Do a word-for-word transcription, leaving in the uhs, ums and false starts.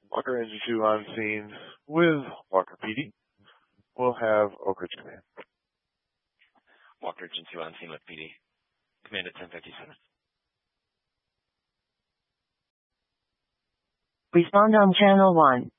Walker Engine two on scene with Walker P D. We'll have Oak Ridge Command. Walker Engine two on scene with P D. Command at ten fifty-seven. Respond on channel one.